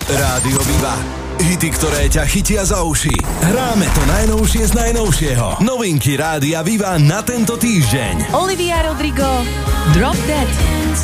Rádio Viva. Hity, ktoré ťa chytia za uši. Hráme to najnovšie z najnovšieho. Novinky Rádia Viva na tento týždeň. Olivia Rodrigo, Drop Dead.